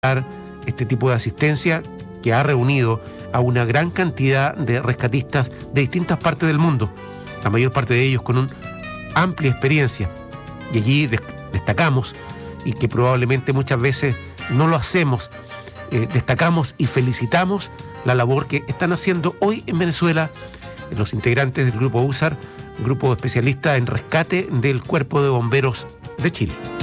este tipo de asistencia que ha reunido a una gran cantidad de rescatistas de distintas partes del mundo, la mayor parte de ellos con una amplia experiencia. Y allí destacamos, y que probablemente muchas veces no lo hacemos, destacamos y felicitamos la labor que están haciendo hoy en Venezuela los integrantes del Grupo USAR, grupo especialista en rescate del Cuerpo de Bomberos de Chile.